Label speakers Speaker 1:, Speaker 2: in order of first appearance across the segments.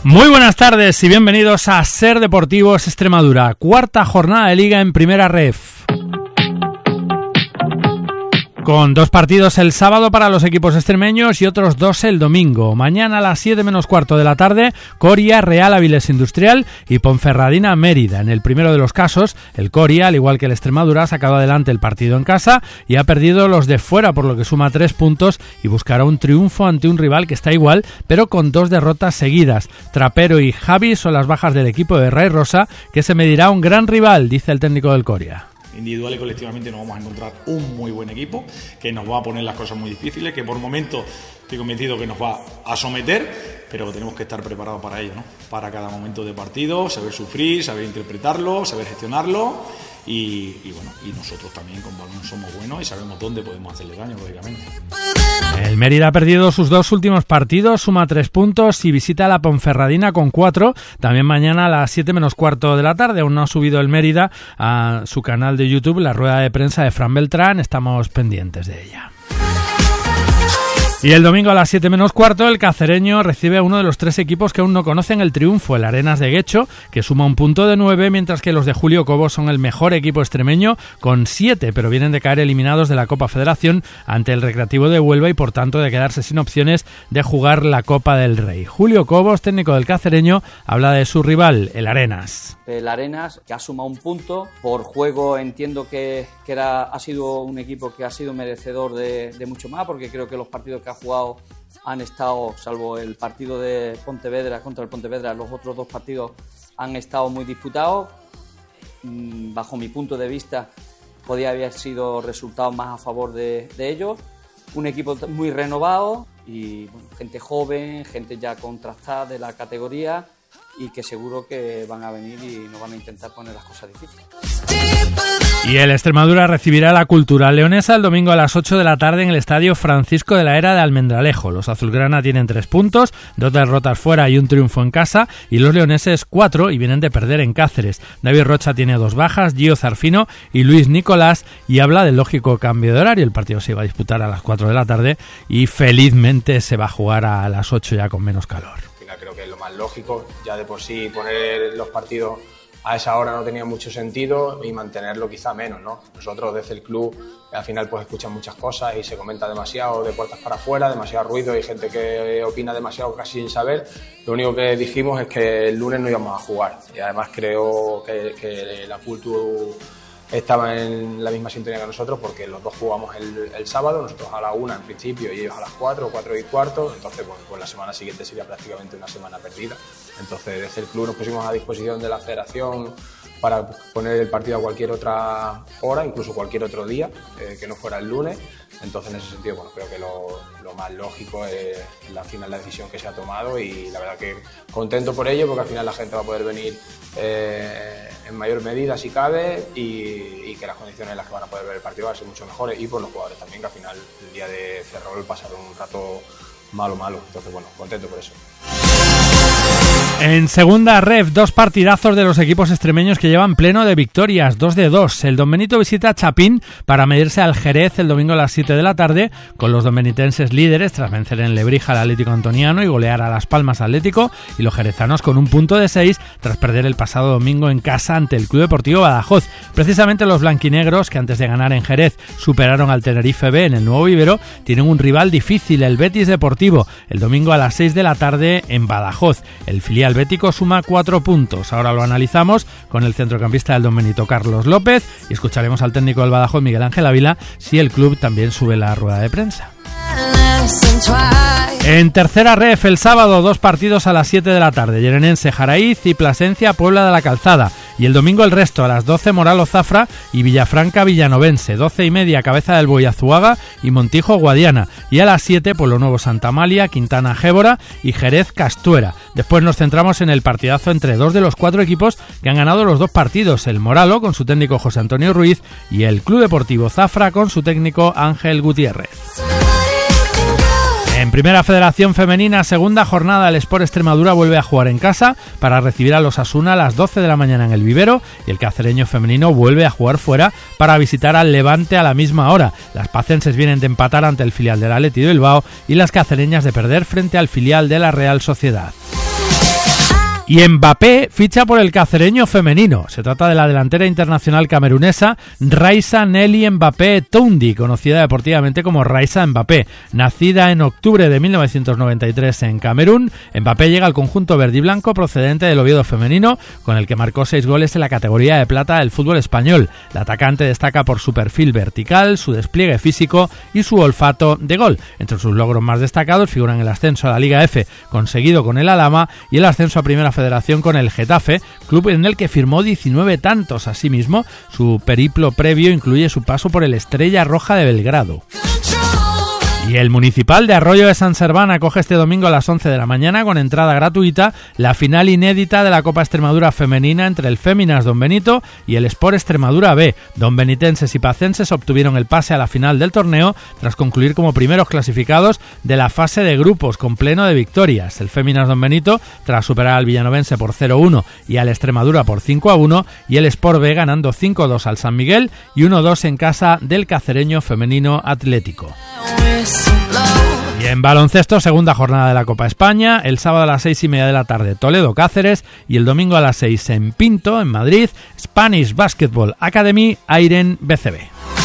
Speaker 1: Muy buenas tardes y bienvenidos a Ser Deportivos Extremadura, cuarta jornada de Liga en Primera Ref. Con 2 partidos el sábado para los equipos extremeños y otros 2 el domingo. Mañana a las 7 menos cuarto de la tarde, Coria, Real Avilés Industrial y Ponferradina Mérida. En el primero de los casos, el Coria, al igual que el Extremadura, ha sacado adelante el partido en casa y ha perdido los de fuera, por lo que suma 3 puntos y buscará un triunfo ante un rival que está igual, pero con 2 derrotas seguidas. Trapero y Javi son las bajas del equipo de Ray Rosa, que se medirá a un gran rival, dice el técnico del Coria.
Speaker 2: Individual y colectivamente nos vamos a encontrar un muy buen equipo que nos va a poner las cosas muy difíciles, que por momentos estoy convencido que nos va a someter, pero tenemos que estar preparados para ello, ¿no? Para cada momento de partido, saber sufrir, saber interpretarlo, saber gestionarlo y bueno, y nosotros también con balón somos buenos y sabemos dónde podemos hacerle daño, lógicamente.
Speaker 1: El Mérida ha perdido sus 2 últimos partidos, suma 3 puntos y visita a la Ponferradina con 4. También mañana a las 7 menos cuarto de la tarde. Aún no ha subido el Mérida a su canal de YouTube la rueda de prensa de Fran Beltrán. Estamos pendientes de ella. Y el domingo a las 7 menos cuarto, el Cacereño recibe a uno de los 3 equipos que aún no conocen el triunfo, el Arenas de Guecho, que suma un punto de 9, mientras que los de Julio Cobos son el mejor equipo extremeño con 7, pero vienen de caer eliminados de la Copa Federación ante el Recreativo de Huelva y por tanto de quedarse sin opciones de jugar la Copa del Rey. Julio Cobos, técnico del Cacereño, habla de su rival, el Arenas.
Speaker 3: El Arenas, que ha sumado un punto, por juego entiendo que ha sido un equipo que ha sido merecedor de mucho más, porque creo que los partidos que ha jugado han estado, salvo el partido de Pontevedra contra el Pontevedra, los otros 2 partidos han estado muy disputados. Bajo mi punto de vista, podía haber sido resultados más a favor de ellos. Un equipo muy renovado y bueno, gente joven, gente ya contrastada de la categoría y que seguro que van a venir y nos van a intentar poner las cosas difíciles.
Speaker 1: Y el Extremadura recibirá a la Cultural Leonesa el domingo a las 8 de la tarde en el Estadio Francisco de la Era de Almendralejo. Los azulgrana tienen 3 puntos, 2 derrotas fuera y un triunfo en casa, y los leoneses 4 y vienen de perder en Cáceres. David Rocha tiene 2 bajas, Gio Zarfino y Luis Nicolás, y habla del lógico cambio de horario. El partido se iba a disputar a las 4 de la tarde y felizmente se va a jugar a las 8 ya con menos calor.
Speaker 4: Creo que es lo más lógico, ya de por sí poner los partidos a esa hora no tenía mucho sentido y mantenerlo quizá menos, ¿no? Nosotros desde el club al final pues escuchan muchas cosas y se comenta demasiado de puertas para afuera, demasiado ruido y gente que opina demasiado casi sin saber. Lo único que dijimos es que el lunes no íbamos a jugar y además creo que la Cultura estaba en la misma sintonía que nosotros porque los 2 jugamos el sábado, nosotros a la 1 en principio y ellos a las 4 y cuarto, entonces bueno, pues la semana siguiente sería prácticamente una semana perdida. Entonces desde el club nos pusimos a disposición de la federación para poner el partido a cualquier otra hora, incluso cualquier otro día, que no fuera el lunes. Entonces en ese sentido bueno, creo que lo más lógico es al final la decisión que se ha tomado y la verdad que contento por ello porque al final la gente va a poder venir en mayor medida si cabe y que las condiciones en las que van a poder ver el partido van a ser mucho mejores y por los jugadores también, que al final el día de Ferrol pasaron un rato malo, entonces bueno, contento por eso.
Speaker 1: En segunda ref, 2 partidazos de los equipos extremeños que llevan pleno de victorias, 2 de 2. El Don Benito visita a Chapín para medirse al Jerez el domingo a las 7 de la tarde, con los donbenitenses líderes tras vencer en Lebrija al Atlético Antoniano y golear a Las Palmas Atlético, y los jerezanos con un punto de 6 tras perder el pasado domingo en casa ante el Club Deportivo Badajoz. Precisamente los blanquinegros, que antes de ganar en Jerez superaron al Tenerife B en el Nuevo Vivero, tienen un rival difícil, el Betis Deportivo, el domingo a las 6 de la tarde en Badajoz. El filial bético suma 4 puntos. Ahora lo analizamos con el centrocampista del Don Benito, Carlos López, y escucharemos al técnico del Badajoz, Miguel Ángel Ávila, si el club también sube la rueda de prensa. En tercera ref, el sábado, 2 partidos a las 7 de la tarde, Llenense Jaraíz y Plasencia Puebla de la Calzada, y el domingo el resto a las 12 Moralo Zafra y Villafranca Villanovense, 12:30 Cabeza del Buey Azuaga y Montijo Guadiana, y a las 7 Pueblo Nuevo Santa Amalia, Quintana Gébora y Jerez Castuera. Después nos centramos en el partidazo entre 2 de los 4 equipos que han ganado los 2 partidos, el Moralo con su técnico José Antonio Ruiz y el Club Deportivo Zafra con su técnico Ángel Gutiérrez. En Primera Federación Femenina, segunda jornada, el Sport Extremadura vuelve a jugar en casa para recibir a los Asuna a las 12 de la mañana en el Vivero, y el Cacereño femenino vuelve a jugar fuera para visitar al Levante a la misma hora. Las pacenses vienen de empatar ante el filial del Athletic de Bilbao y las cacereñas de perder frente al filial de la Real Sociedad. Y Mbappé ficha por el cacereño femenino. Se trata de la delantera internacional camerunesa Raissa Nelly Mbappé Toundi, conocida deportivamente como Raissa Mbappé. Nacida en octubre de 1993 en Camerún, Mbappé llega al conjunto verde y blanco procedente del Oviedo femenino, con el que marcó 6 goles en la categoría de plata del fútbol español. La atacante destaca por su perfil vertical, su despliegue físico y su olfato de gol. Entre sus logros más destacados figuran el ascenso a la Liga F, conseguido con el Alhama, y el ascenso a Primera Federación con el Getafe, club en el que firmó 19 tantos. Asimismo, su periplo previo incluye su paso por el Estrella Roja de Belgrado. Y el Municipal de Arroyo de Sant Serván acoge este domingo a las 11 de la mañana, con entrada gratuita, la final inédita de la Copa Extremadura femenina entre el Féminas Don Benito y el Sport Extremadura B. Donbenitenses y pacenses obtuvieron el pase a la final del torneo tras concluir como primeros clasificados de la fase de grupos, con pleno de victorias. El Féminas Don Benito tras superar al Villanovense por 0-1 y al Extremadura por 5-1, y el Sport B ganando 5-2 al San Miguel y 1-2 en casa del Cacereño Femenino Atlético. Y en baloncesto, segunda jornada de la Copa España, el sábado a las 6:30 de la tarde Toledo-Cáceres y el domingo a las 6 en Pinto, en Madrid, Spanish Basketball Academy Airen BCB.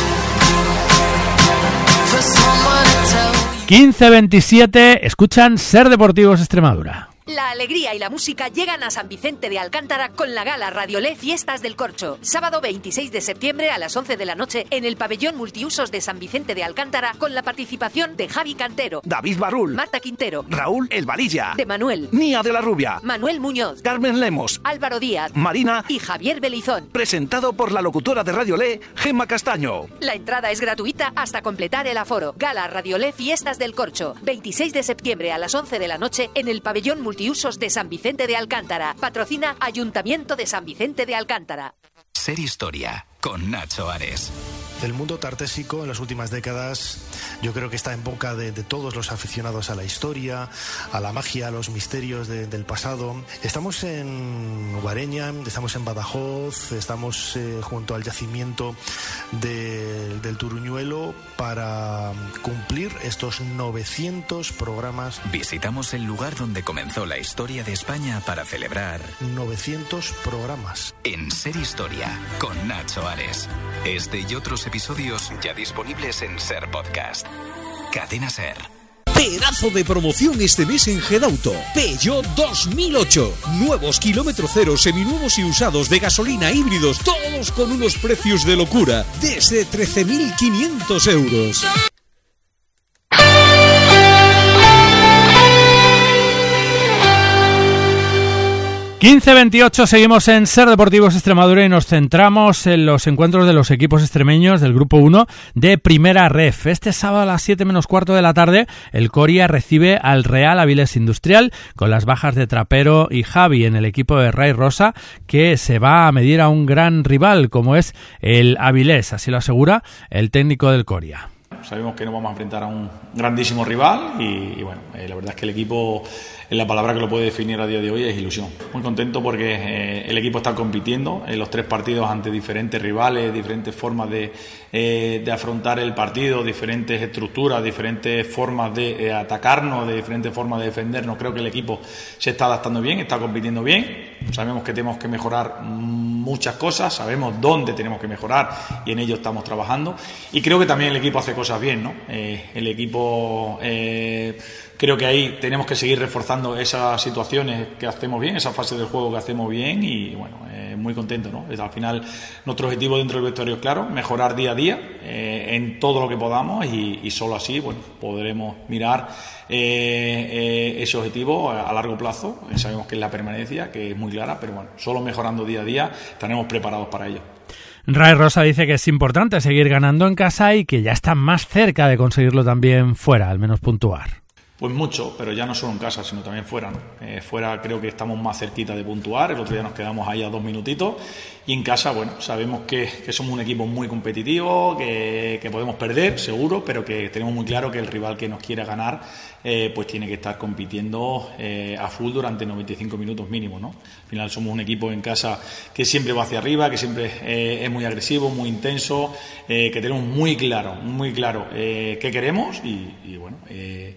Speaker 1: 15:27, escuchan Ser Deportivos Extremadura.
Speaker 5: La alegría y la música llegan a San Vicente de Alcántara con la gala Radiolé Fiestas del Corcho. Sábado 26 de septiembre a las 11 de la noche en el pabellón multiusos de San Vicente de Alcántara, con la participación de Javi Cantero,
Speaker 6: David Barrul,
Speaker 5: Marta Quintero,
Speaker 6: Raúl El Valilla,
Speaker 5: de Manuel,
Speaker 6: Nia de la Rubia,
Speaker 5: Manuel Muñoz,
Speaker 6: Carmen Lemos,
Speaker 5: Álvaro Díaz,
Speaker 6: Marina
Speaker 5: y Javier Belizón.
Speaker 6: Presentado por la locutora de Radiolé, Gemma Castaño.
Speaker 5: La entrada es gratuita hasta completar el aforo. Gala Radiolé Fiestas del Corcho. 26 de septiembre a las 11 de la noche en el pabellón multiusos de San Vicente de Alcántara. Patrocina Ayuntamiento de San Vicente de Alcántara.
Speaker 7: Ser Historia con Nacho Ares.
Speaker 8: El mundo tartésico en las últimas décadas yo creo que está en boca de todos los aficionados a la historia, a la magia, a los misterios del pasado. Estamos en Guareña, estamos en Badajoz, estamos junto al yacimiento del Turuñuelo para cumplir estos 900 programas.
Speaker 7: Visitamos el lugar donde comenzó la historia de España para celebrar
Speaker 8: 900 programas.
Speaker 7: En Ser Historia con Nacho Ares. Este y otros episodios ya disponibles en Ser Podcast. Cadena Ser.
Speaker 9: Pedazo de promoción este mes en Gedauto. Peugeot 2008. Nuevos kilómetro cero, seminuevos y usados de gasolina, híbridos, todos con unos precios de locura. Desde 13.500 euros.
Speaker 1: 15:28, seguimos en Ser Deportivos Extremadura y nos centramos en los encuentros de los equipos extremeños del Grupo 1 de Primera Ref. Este sábado a las 7 menos cuarto de la tarde, el Coria recibe al Real Avilés Industrial, con las bajas de Trapero y Javi en el equipo de Ray Rosa, que se va a medir a un gran rival como es el Avilés, así lo asegura el técnico del Coria.
Speaker 2: Sabemos que nos vamos a enfrentar a un grandísimo rival y bueno, la verdad es que el equipo, la palabra que lo puede definir a día de hoy es ilusión. Muy contento porque el equipo está compitiendo en los 3 partidos ante diferentes rivales, diferentes formas de afrontar el partido, diferentes estructuras, diferentes formas de atacarnos, de diferentes formas de defendernos. Creo que el equipo se está adaptando bien, está compitiendo bien. Sabemos que tenemos que mejorar muchas cosas, sabemos dónde tenemos que mejorar y en ello estamos trabajando. Y creo que también el equipo hace cosas bien, ¿no? El equipo... creo que ahí tenemos que seguir reforzando esas situaciones que hacemos bien, esa fase del juego que hacemos bien y bueno, muy contento, ¿no? Al final nuestro objetivo dentro del vestuario es claro, mejorar día a día en todo lo que podamos y solo así, bueno, podremos mirar ese objetivo a largo plazo. Sabemos que es la permanencia, que es muy clara, pero bueno, solo mejorando día a día estaremos preparados para ello.
Speaker 1: Ray Rosa dice que es importante seguir ganando en casa y que ya está más cerca de conseguirlo también fuera, al menos puntuar.
Speaker 2: Pues mucho, pero ya no solo en casa, sino también fuera, ¿no? Fuera creo que estamos más cerquita de puntuar, el otro día nos quedamos ahí a 2 minutitos, y en casa, bueno, sabemos que somos un equipo muy competitivo, que podemos perder, seguro, pero que tenemos muy claro que el rival que nos quiera ganar, pues tiene que estar compitiendo a full durante 95 minutos mínimo, ¿no? Al final somos un equipo en casa que siempre va hacia arriba, que siempre es muy agresivo, muy intenso, que tenemos muy claro qué queremos y bueno...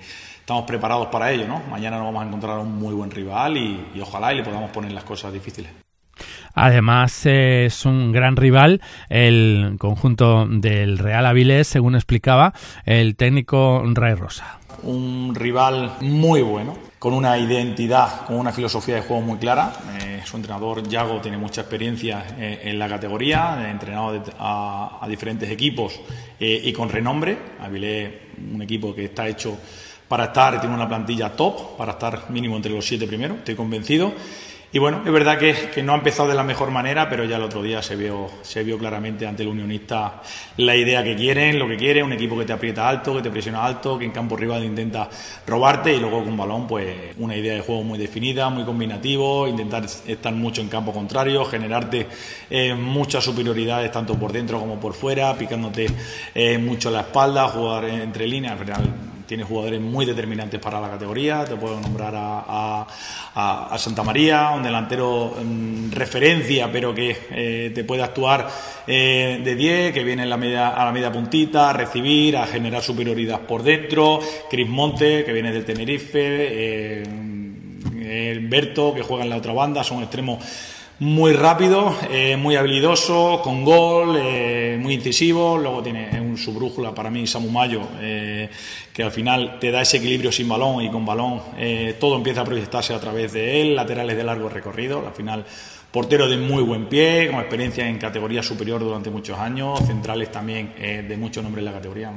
Speaker 2: estamos preparados para ello, ¿no? Mañana nos vamos a encontrar un muy buen rival y ojalá y le podamos poner las cosas difíciles.
Speaker 1: Además es un gran rival el conjunto del Real Avilés, según explicaba el técnico Ray Rosa.
Speaker 2: Un rival muy bueno, con una identidad, con una filosofía de juego muy clara. Su entrenador Yago tiene mucha experiencia en la categoría, ha entrenado a diferentes equipos y con renombre. Avilés, un equipo que está hecho para estar, tiene una plantilla top, para estar mínimo entre los 7 primeros, estoy convencido. Y bueno, es verdad que no ha empezado de la mejor manera, pero ya el otro día se vio claramente ante el Unionista la idea que quieren, lo que quiere, un equipo que te aprieta alto, que te presiona alto, que en campo rival intenta robarte y luego con balón pues una idea de juego muy definida, muy combinativo, intentar estar mucho en campo contrario, generarte muchas superioridades tanto por dentro como por fuera, picándote mucho la espalda, jugar entre líneas, al final. Tiene jugadores muy determinantes para la categoría. Te puedo nombrar a Santa María, un delantero referencia, pero que te puede actuar de 10, que viene a la media puntita, a recibir, a generar superioridad por dentro. Cris Monte, que viene del Tenerife. Berto, que juega en la otra banda. Son extremos muy rápido, muy habilidoso, con gol, muy incisivo. Luego tiene su brújula para mí, Samu Mayo, que al final te da ese equilibrio sin balón y con balón todo empieza a proyectarse a través de él. Laterales de largo recorrido, al final portero de muy buen pie, con experiencia en categoría superior durante muchos años. Centrales también de mucho nombre en la categoría.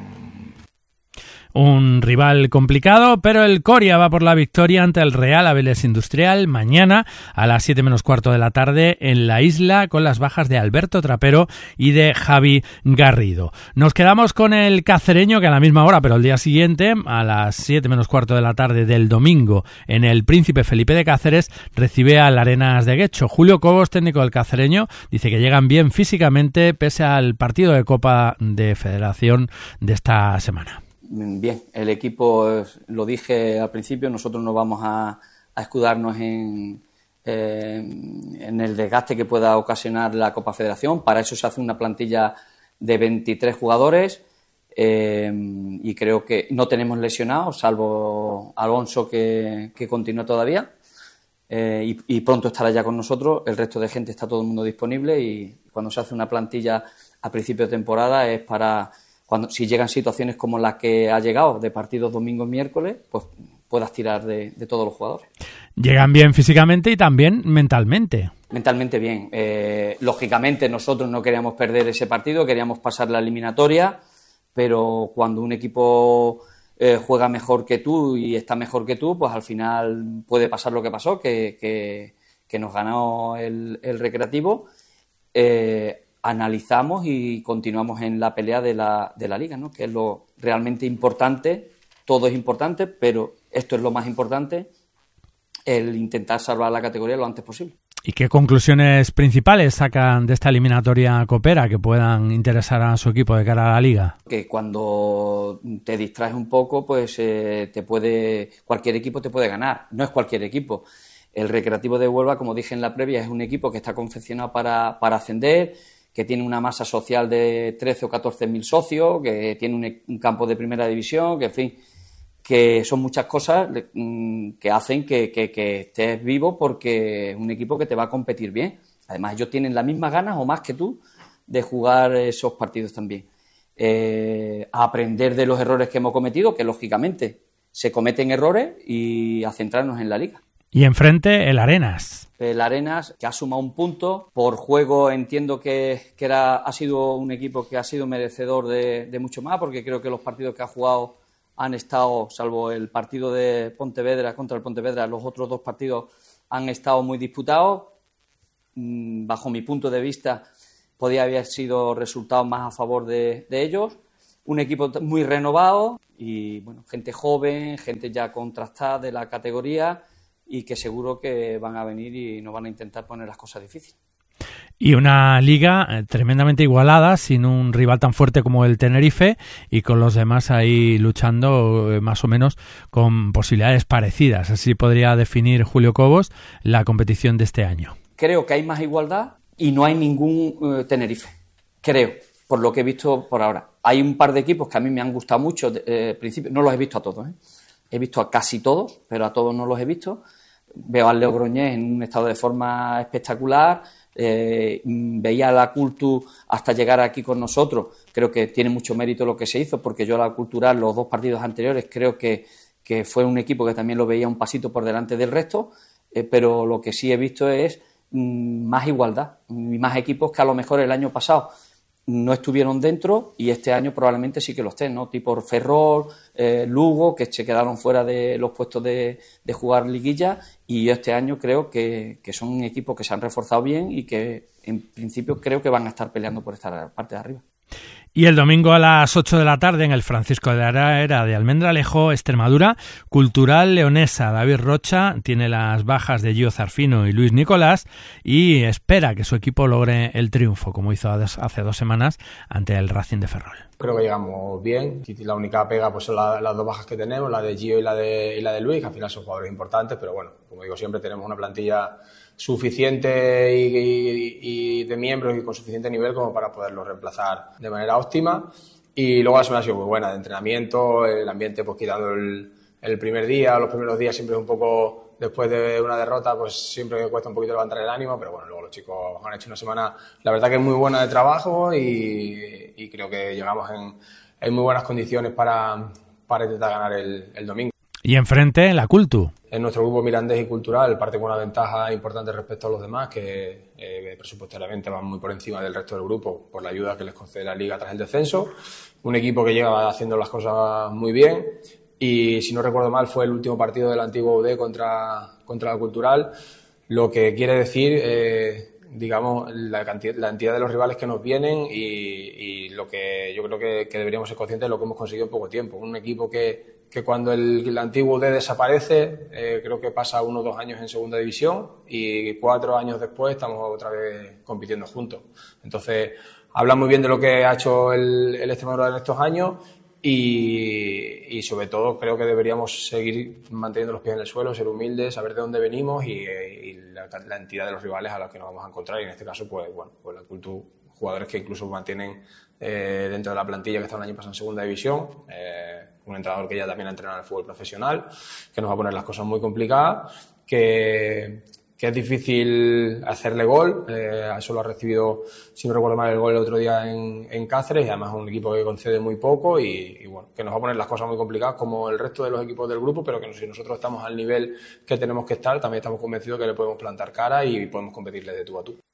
Speaker 1: Un rival complicado, pero el Coria va por la victoria ante el Real Avilés Industrial mañana a las 7 menos cuarto de la tarde en la isla, con las bajas de Alberto Trapero y de Javi Garrido. Nos quedamos con el Cacereño, que a la misma hora, pero el día siguiente, a las 7 menos cuarto de la tarde del domingo, en el Príncipe Felipe de Cáceres, recibe al Arenas de Guecho. Julio Cobos, técnico del Cacereño, dice que llegan bien físicamente pese al partido de Copa de Federación de esta semana.
Speaker 3: Bien, el equipo, lo dije al principio, nosotros no vamos a escudarnos en el desgaste que pueda ocasionar la Copa Federación. Para eso se hace una plantilla de 23 jugadores y creo que no tenemos lesionados, salvo Alonso que continúa todavía y pronto estará ya con nosotros. El resto de gente está todo el mundo disponible y cuando se hace una plantilla a principio de temporada es para... si llegan situaciones como las que ha llegado, de partidos domingos, miércoles, pues puedas tirar de todos los jugadores.
Speaker 1: Llegan bien físicamente y también mentalmente.
Speaker 3: Mentalmente bien. Lógicamente nosotros no queríamos perder ese partido, queríamos pasar la eliminatoria, pero cuando un equipo juega mejor que tú y está mejor que tú, pues al final puede pasar lo que pasó, que nos ganó el Recreativo. Analizamos y continuamos en la pelea de la Liga, ¿no? Que es lo realmente importante. Todo es importante, pero esto es lo más importante, el intentar salvar la categoría lo antes posible.
Speaker 1: ¿Y qué conclusiones principales sacan de esta eliminatoria copera que puedan interesar a su equipo de cara a la Liga?
Speaker 3: Que cuando te distraes un poco, pues cualquier equipo te puede ganar. No es cualquier equipo. El Recreativo de Huelva, como dije en la previa, es un equipo que está confeccionado para ascender, que tiene una masa social de 13 o 14 mil socios, que tiene un campo de primera división, que en fin, que son muchas cosas que hacen que estés vivo, porque es un equipo que te va a competir bien. Además, ellos tienen las mismas ganas o más que tú de jugar esos partidos también. A aprender de los errores que hemos cometido, que lógicamente se cometen errores, y a centrarnos en la Liga.
Speaker 1: Y enfrente el Arenas.
Speaker 3: El Arenas, que ha sumado un punto. Por juego entiendo que ha sido un equipo que ha sido merecedor de mucho más, porque creo que los partidos que ha jugado han estado, salvo el partido de Pontevedra contra el Pontevedra, los otros dos partidos han estado muy disputados. Bajo mi punto de vista, podía haber sido resultados más a favor de ellos. Un equipo muy renovado y bueno, gente joven, gente ya contrastada de la categoría, y que seguro que van a venir y nos van a intentar poner las cosas difíciles.
Speaker 1: Y una liga tremendamente igualada, sin un rival tan fuerte como el Tenerife, y con los demás ahí luchando más o menos con posibilidades parecidas. Así podría definir Julio Cobos la competición de este año.
Speaker 3: Creo que hay más igualdad y no hay ningún Tenerife. Creo, por lo que he visto por ahora. Hay un par de equipos que a mí me han gustado mucho. Principio, no los he visto a todos, he visto a casi todos, pero a todos no los he visto. Veo al Logroñés en un estado de forma espectacular. Veía a la Cultu hasta llegar aquí con nosotros. Creo que tiene mucho mérito lo que se hizo, porque yo a la Cultural, los 2 partidos anteriores, creo que fue un equipo que también lo veía un pasito por delante del resto, pero lo que sí he visto es más igualdad y más equipos que a lo mejor el año pasado no estuvieron dentro y este año probablemente sí que lo estén, ¿no? Tipo Ferrol, Lugo, que se quedaron fuera de los puestos de jugar liguilla, y este año creo que son equipos que se han reforzado bien y que en principio creo que van a estar peleando por esta parte de arriba.
Speaker 1: Y el domingo a las 8 de la tarde en el Francisco de Arana de Almendralejo, Extremadura, Cultural Leonesa. David Rocha tiene las bajas de Gio Zarfino y Luis Nicolás y espera que su equipo logre el triunfo, como hizo hace 2 semanas ante el Racing de Ferrol.
Speaker 4: Creo que llegamos bien. La única pega pues son las 2 bajas que tenemos, la de Gio y la de Luis, que al final son jugadores importantes, pero bueno, como digo siempre, tenemos una plantilla suficiente y de miembros y con suficiente nivel como para poderlo reemplazar de manera óptima. Y luego la semana ha sido muy buena de entrenamiento, el ambiente pues quitando el primer día, los primeros días siempre es un poco, después de una derrota pues siempre cuesta un poquito levantar el ánimo, pero bueno, luego los chicos han hecho una semana la verdad que es muy buena de trabajo y creo que llegamos en muy buenas condiciones para intentar ganar el domingo.
Speaker 1: Y enfrente la Cultu.
Speaker 4: En nuestro grupo Mirandés y Cultural parte con una ventaja importante respecto a los demás, que presupuestariamente van muy por encima del resto del grupo por la ayuda que les concede la Liga tras el descenso. Un equipo que llega haciendo las cosas muy bien y, si no recuerdo mal, fue el último partido del antiguo UD contra la Cultural, lo que quiere decir, digamos, la entidad de los rivales que nos vienen y lo que yo creo que deberíamos ser conscientes de lo que hemos conseguido en poco tiempo. Un equipo que cuando el antiguo UD desaparece, creo que pasa 1 o 2 años en segunda división y 4 años después estamos otra vez compitiendo juntos. Entonces, habla muy bien de lo que ha hecho el Extremadura en estos años y sobre todo creo que deberíamos seguir manteniendo los pies en el suelo, ser humildes, saber de dónde venimos y la entidad de los rivales a los que nos vamos a encontrar. Y en este caso, pues la Cultu, jugadores que incluso mantienen dentro de la plantilla que estaban el año pasado en segunda división, un entrenador que ya también ha entrenado en el fútbol profesional, que nos va a poner las cosas muy complicadas, que es difícil hacerle gol. Solo ha recibido, si no recuerdo mal, el gol el otro día en Cáceres, y además es un equipo que concede muy poco y bueno, que nos va a poner las cosas muy complicadas como el resto de los equipos del grupo, pero que si nosotros estamos al nivel que tenemos que estar, también estamos convencidos que le podemos plantar cara y podemos competirle de tú a tú.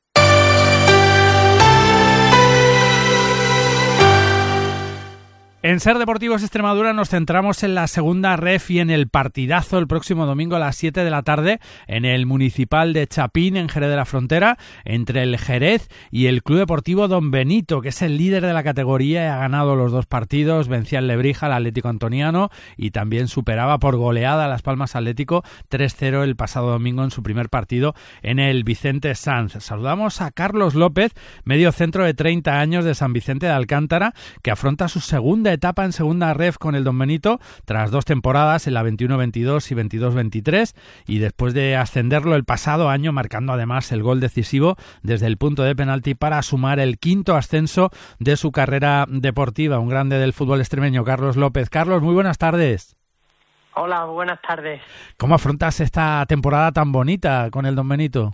Speaker 1: En Ser Deportivos Extremadura nos centramos en la segunda ref y en el partidazo el próximo domingo a las 7 de la tarde en el Municipal de Chapín, en Jerez de la Frontera, entre el Jerez y el Club Deportivo Don Benito, que es el líder de la categoría y ha ganado los 2 partidos, vencía al Lebrija, al Atlético Antoniano, y también superaba por goleada a Las Palmas Atlético 3-0 el pasado domingo en su primer partido en el Vicente Sanz. Saludamos a Carlos López, medio centro de 30 años de San Vicente de Alcántara, que afronta su segunda etapa en segunda ref con el Don Benito tras 2 temporadas en la 21-22 y 22-23 y después de ascenderlo el pasado año, marcando además el gol decisivo desde el punto de penalti para sumar el 5º ascenso de su carrera deportiva. Un grande del fútbol extremeño, Carlos López. Carlos, muy buenas tardes.
Speaker 10: Hola, buenas tardes.
Speaker 1: ¿Cómo afrontas esta temporada tan bonita con el Don Benito?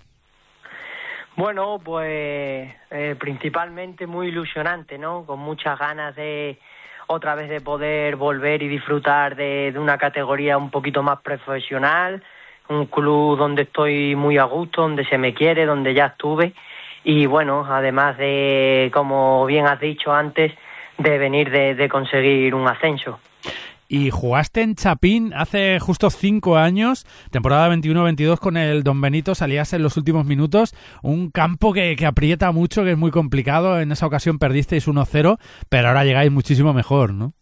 Speaker 10: Bueno, pues principalmente muy ilusionante, ¿no? Con muchas ganas de otra vez de poder volver y disfrutar de una categoría un poquito más profesional, un club donde estoy muy a gusto, donde se me quiere, donde ya estuve y bueno, además de, como bien has dicho antes, de venir de conseguir un ascenso.
Speaker 1: Y jugaste en Chapín hace justo 5 años, temporada 21-22 con el Don Benito, salías en los últimos minutos, un campo que aprieta mucho, que es muy complicado, en esa ocasión perdisteis 1-0, pero ahora llegáis muchísimo mejor, ¿no?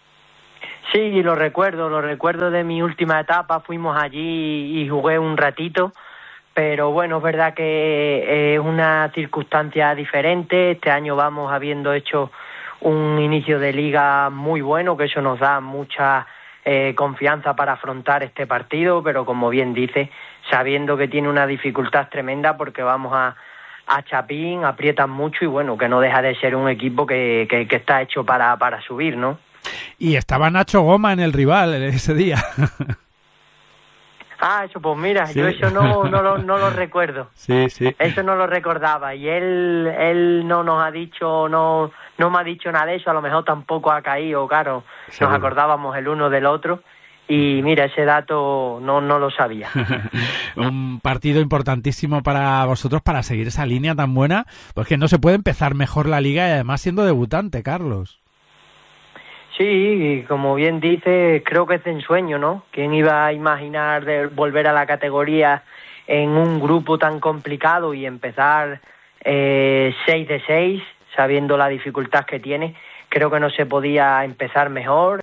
Speaker 10: Sí, lo recuerdo de mi última etapa, fuimos allí y jugué un ratito, pero bueno, es verdad que es una circunstancia diferente, este año vamos habiendo hecho un inicio de liga muy bueno, que eso nos da mucha confianza para afrontar este partido, pero como bien dice, sabiendo que tiene una dificultad tremenda porque vamos a Chapín, aprietan mucho y bueno, que no deja de ser un equipo que está hecho para subir, ¿no?
Speaker 1: Y estaba Nacho Goma en el rival ese día.
Speaker 10: Eso pues mira, sí. Yo eso no lo recuerdo.
Speaker 1: Sí.
Speaker 10: Eso no lo recordaba y él no nos ha dicho, no me ha dicho nada de eso, a lo mejor tampoco ha caído, claro. Seguro. Nos acordábamos el uno del otro y mira, ese dato no lo sabía.
Speaker 1: Un partido importantísimo para vosotros para seguir esa línea tan buena, pues que no se puede empezar mejor la liga y además siendo debutante, Carlos.
Speaker 10: Sí, como bien dice, creo que es de ensueño, ¿no? ¿Quién iba a imaginar de volver a la categoría en un grupo tan complicado y empezar 6 de 6, sabiendo la dificultad que tiene? Creo que no se podía empezar mejor,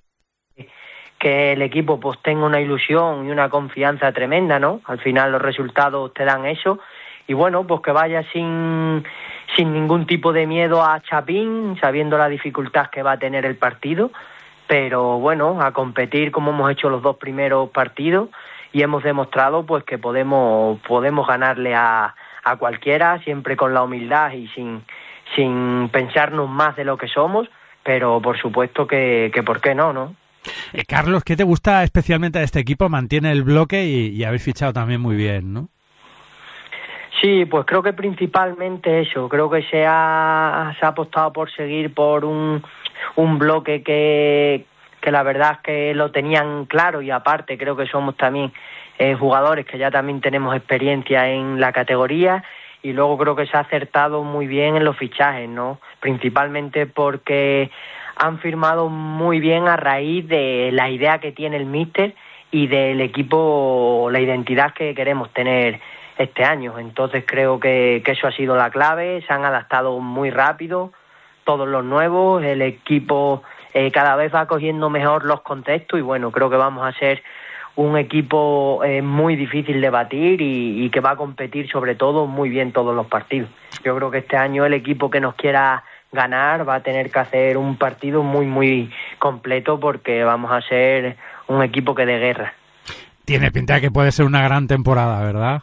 Speaker 10: que el equipo pues tenga una ilusión y una confianza tremenda, ¿no? Al final los resultados te dan eso y bueno, pues que vaya sin ningún tipo de miedo a Chapín, sabiendo la dificultad que va a tener el partido, pero bueno, a competir como hemos hecho los 2 primeros partidos y hemos demostrado pues que podemos ganarle a cualquiera, siempre con la humildad y sin pensarnos más de lo que somos, pero por supuesto que ¿por qué no?
Speaker 1: Carlos, ¿qué te gusta especialmente de este equipo? Mantiene el bloque y habéis fichado también muy bien, ¿no?
Speaker 10: Sí, pues creo que principalmente eso. Creo que se ha apostado por seguir por un bloque que la verdad es que lo tenían claro y aparte creo que somos también jugadores que ya también tenemos experiencia en la categoría y luego creo que se ha acertado muy bien en los fichajes, ¿no? Principalmente porque han firmado muy bien a raíz de la idea que tiene el míster y del equipo, la identidad que queremos tener este año. Entonces creo que eso ha sido la clave, se han adaptado muy rápido todos los nuevos, el equipo cada vez va cogiendo mejor los contextos y bueno, creo que vamos a ser un equipo muy difícil de batir y que va a competir sobre todo muy bien todos los partidos. Yo creo que este año el equipo que nos quiera ganar va a tener que hacer un partido muy muy completo porque vamos a ser un equipo que de guerra.
Speaker 1: Tiene pinta de que puede ser una gran temporada, ¿verdad?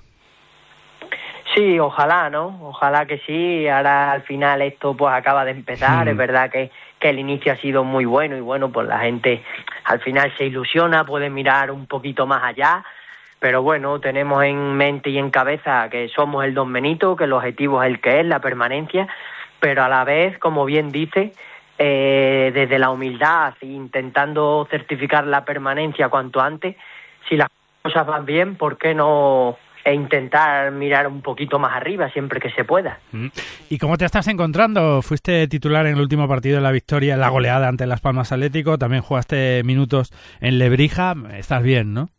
Speaker 10: Sí, ojalá, ¿no? Ojalá que sí. Ahora al final esto pues acaba de empezar. Es verdad que el inicio ha sido muy bueno y bueno, pues la gente al final se ilusiona, puede mirar un poquito más allá. Pero bueno, tenemos en mente y en cabeza que somos el Don Benito, que el objetivo es el que es, la permanencia. Pero a la vez, como bien dice, desde la humildad, intentando certificar la permanencia cuanto antes, si las cosas van bien, ¿por qué no intentar mirar un poquito más arriba siempre que se pueda?
Speaker 1: ¿Y cómo te estás encontrando? Fuiste titular en el último partido de la victoria, en la goleada ante Las Palmas Atlético, también jugaste minutos en Lebrija, estás bien, ¿no?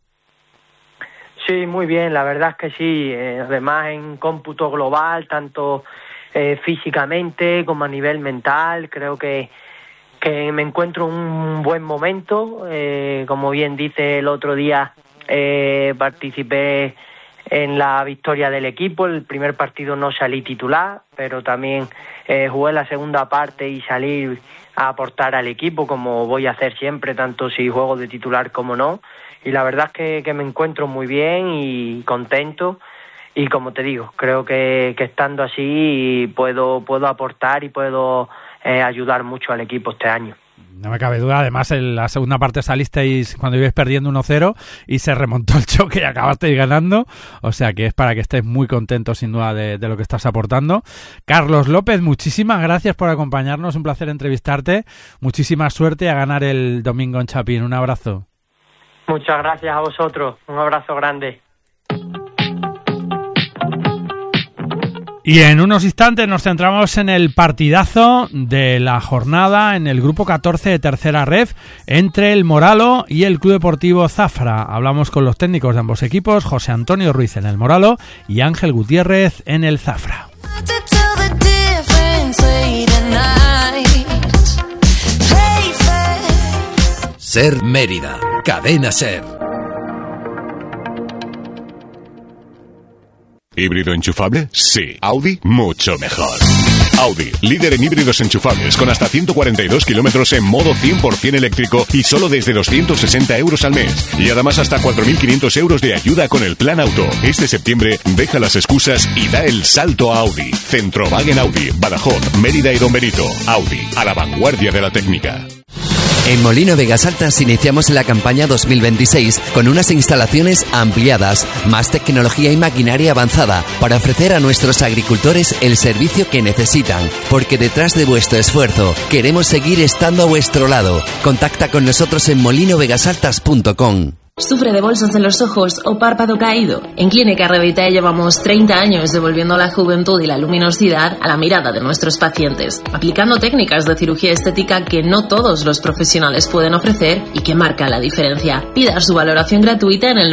Speaker 10: Sí, muy bien, la verdad es que sí, además en cómputo global, tanto físicamente como a nivel mental, creo que me encuentro en un buen momento, como bien dice el otro día, participé en la victoria del equipo. El primer partido no salí titular, pero también jugué la segunda parte y salí a aportar al equipo, como voy a hacer siempre, tanto si juego de titular como no. Y la verdad es que me encuentro muy bien y contento. Y como te digo, creo que estando así puedo aportar y puedo ayudar mucho al equipo este año.
Speaker 1: No me cabe duda, además en la segunda parte salisteis cuando ibais perdiendo 1-0 y se remontó el choque y acabasteis ganando, o sea que es para que estés muy contento sin duda de lo que estás aportando. Carlos López, muchísimas gracias por acompañarnos, un placer entrevistarte, muchísima suerte a ganar el domingo en Chapín, un abrazo.
Speaker 10: Muchas gracias a vosotros, un abrazo grande.
Speaker 1: Y en unos instantes nos centramos en el partidazo de la jornada en el grupo 14 de Tercera Ref entre el Moralo y el Club Deportivo Zafra. Hablamos con los técnicos de ambos equipos, José Antonio Ruiz en el Moralo y Ángel Gutiérrez en el Zafra.
Speaker 11: Ser Mérida, Cadena Ser.
Speaker 12: ¿Híbrido enchufable? Sí. ¿Audi? Mucho mejor. Audi, líder en híbridos enchufables, con hasta 142 kilómetros en modo 100% eléctrico y solo desde 260 euros al mes. Y además hasta 4.500 euros de ayuda con el Plan Auto. Este septiembre, deja las excusas y da el salto a Audi. Centrowagen Audi, Badajoz, Mérida y Don Benito. Audi, a la vanguardia de la técnica.
Speaker 11: En Molino Vegas Altas iniciamos la campaña 2026 con unas instalaciones ampliadas, más tecnología y maquinaria avanzada para ofrecer a nuestros agricultores el servicio que necesitan, porque detrás de vuestro esfuerzo queremos seguir estando a vuestro lado. Contacta con nosotros en molinovegasaltas.com.
Speaker 13: ¿Sufre de bolsas en los ojos o párpado caído? En Clínica Revitae llevamos 30 años devolviendo la juventud y la luminosidad a la mirada de nuestros pacientes, aplicando técnicas de cirugía estética que no todos los profesionales pueden ofrecer y que marcan la diferencia. Pida su valoración gratuita en el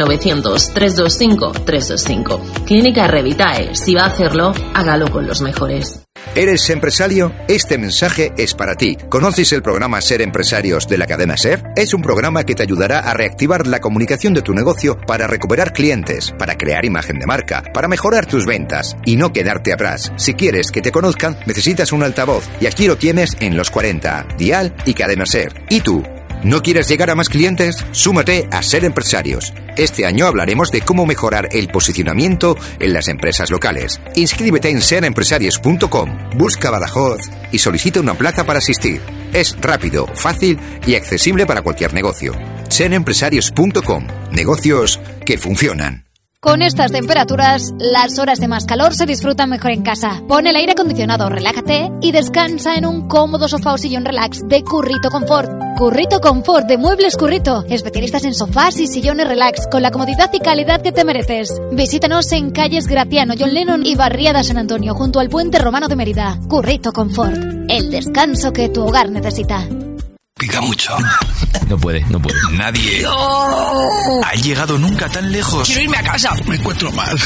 Speaker 13: 900-325-325. Clínica Revitae. Si va a hacerlo, hágalo con los mejores.
Speaker 14: ¿Eres empresario? Este mensaje es para ti. ¿Conoces el programa Ser Empresarios de la cadena SER? Es un programa que te ayudará a reactivar la comunicación de tu negocio para recuperar clientes, para crear imagen de marca, para mejorar tus ventas y no quedarte atrás. Si quieres que te conozcan, necesitas un altavoz y aquí lo tienes en Los 40, Dial y Cadena SER. ¿Y tú? ¿No quieres llegar a más clientes? Súmate a Ser Empresarios. Este año hablaremos de cómo mejorar el posicionamiento en las empresas locales. Inscríbete en serempresarios.com, busca Badajoz y solicita una plaza para asistir. Es rápido, fácil y accesible para cualquier negocio. serempresarios.com, negocios que funcionan.
Speaker 15: Con estas temperaturas, las horas de más calor se disfrutan mejor en casa. Pon el aire acondicionado, relájate y descansa en un cómodo sofá o sillón relax de Currito Confort. Currito Confort de Muebles Currito. Especialistas en sofás y sillones relax con la comodidad y calidad que te mereces. Visítanos en calles Graciano, John Lennon y Barriada San Antonio, junto al Puente Romano de Mérida. Currito Confort. El descanso que tu hogar necesita.
Speaker 7: Pica mucho. No puede. Nadie ha llegado nunca tan lejos.
Speaker 16: Quiero irme a casa.
Speaker 7: Me encuentro mal.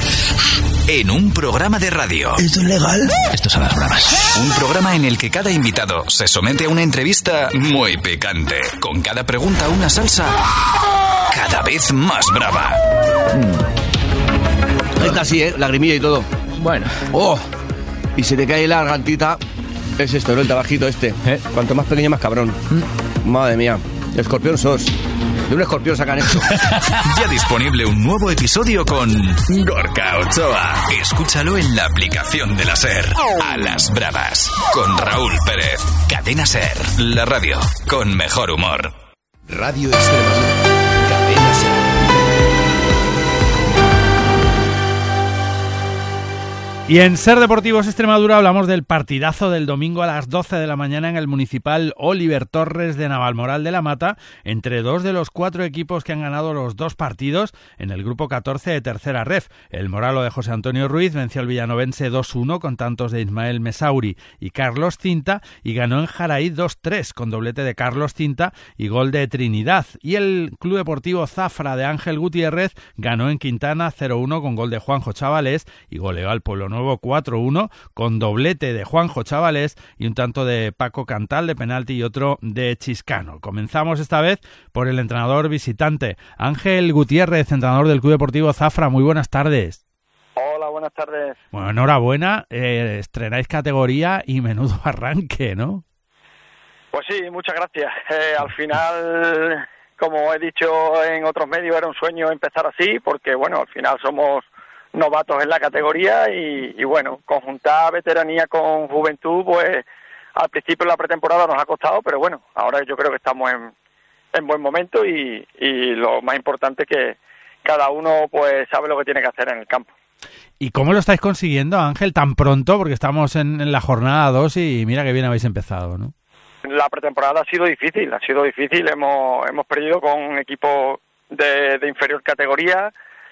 Speaker 7: En un programa de radio.
Speaker 16: ¿Esto es legal?
Speaker 7: Esto son las bravas. Un programa en el que cada invitado se somete a una entrevista muy picante. Con cada pregunta una salsa cada vez más brava.
Speaker 17: Está así, lagrimilla y todo.
Speaker 7: Bueno.
Speaker 17: Oh, y se te cae la gargantita. Es esto, ¿no? El tabajito este. Cuanto más pequeño, más cabrón. Madre mía. Escorpión sos. De un escorpión sacan esto.
Speaker 7: Ya disponible un nuevo episodio con Gorka Ochoa. Escúchalo en la aplicación de la SER. A las bravas. Con Raúl Pérez. Cadena SER. La radio con mejor humor.
Speaker 11: Radio Extremadura. Cadena SER.
Speaker 1: Y en Ser Deportivos Extremadura hablamos del partidazo del domingo a las 12 de la mañana en el municipal Oliver Torres de Navalmoral de la Mata, entre dos de los 4 equipos que han ganado los 2 partidos en el grupo 14 de tercera ref. El Moralo de José Antonio Ruiz venció al villanovense 2-1 con tantos de Ismael Mesauri y Carlos Cinta, y ganó en Jaraí 2-3 con doblete de Carlos Cinta y gol de Trinidad. Y el Club Deportivo Zafra de Ángel Gutiérrez ganó en Quintana 0-1 con gol de Juanjo Chavalés y goleó al Pueblo Nuevo 4-1 con doblete de Juanjo Chavalés y un tanto de Paco Cantal de penalti y otro de Chiscano. Comenzamos esta vez por el entrenador visitante, Ángel Gutiérrez, entrenador del Club Deportivo Zafra. Muy buenas tardes.
Speaker 18: Hola, buenas tardes.
Speaker 1: Bueno, enhorabuena, estrenáis categoría y menudo arranque, ¿no?
Speaker 18: Pues sí, muchas gracias. Al final, como he dicho en otros medios, era un sueño empezar así, porque bueno, al final somos novatos en la categoría y bueno, conjuntar veteranía con juventud, pues al principio de la pretemporada nos ha costado, pero bueno, ahora yo creo que estamos en buen momento y lo más importante es que cada uno pues sabe lo que tiene que hacer en el campo.
Speaker 1: ¿Y cómo lo estáis consiguiendo, Ángel, tan pronto? Porque estamos en la jornada 2 y mira que bien habéis empezado, ¿no?
Speaker 18: La pretemporada ha sido difícil, hemos perdido con equipos de inferior categoría.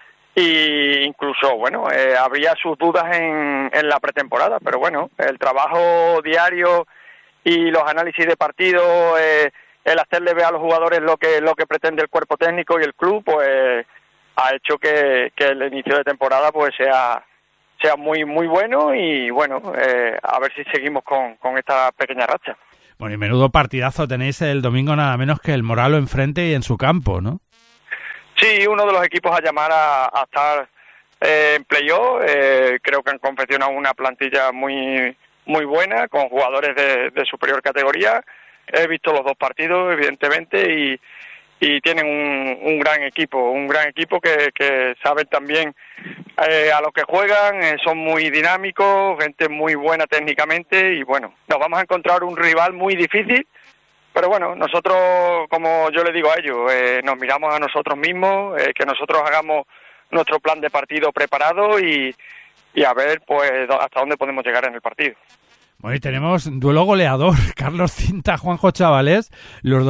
Speaker 18: Y incluso, bueno, había sus dudas en la pretemporada, pero bueno, el trabajo diario y los análisis de partido, el hacerle ver a los jugadores lo que pretende el cuerpo técnico y el club, pues ha hecho que el inicio de temporada pues sea muy muy bueno y bueno, a ver si seguimos con esta pequeña racha.
Speaker 1: Bueno, y menudo partidazo tenéis el domingo, nada menos que el Moralo enfrente y en su campo, ¿no?
Speaker 18: Sí, uno de los equipos a llamar a estar en playoff. Creo que han confeccionado una plantilla muy muy buena, con jugadores de superior categoría. He visto los 2 partidos, evidentemente, y tienen un gran equipo que saben también a lo que juegan, son muy dinámicos, gente muy buena técnicamente, y bueno, nos vamos a encontrar un rival muy difícil, Pero bueno, nosotros, como yo le digo a ellos, nos miramos a nosotros mismos, que nosotros hagamos nuestro plan de partido preparado y a ver pues hasta dónde podemos llegar en el partido.
Speaker 1: Bueno, y tenemos duelo goleador, Carlos Cinta, Juanjo Chavales, los